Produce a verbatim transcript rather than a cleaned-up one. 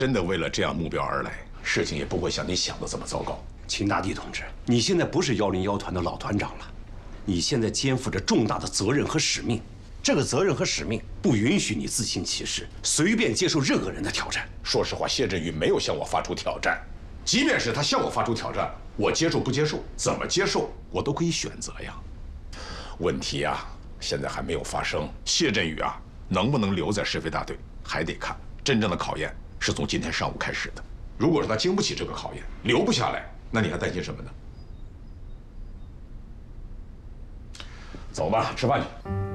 真的为了这样目标而来，事情也不会像你想的这么糟糕。 秦大帝同志，你现在不是幺零幺团的老团长了，你现在肩负着重大的责任和使命。这个责任和使命不允许你自行其事，随便接受任何人的挑战。 说实话，谢振宇没有向我发出挑战，即便是他向我发出挑战，我接受不接受，怎么接受，我都可以选择呀。问题啊，现在还没有发生。谢振宇啊，能不能留在市飞大队，还得看。真正的考验是从今天上午开始的。如果是他经不起这个考验，留不下来，那你还担心什么呢？走吧，吃饭去。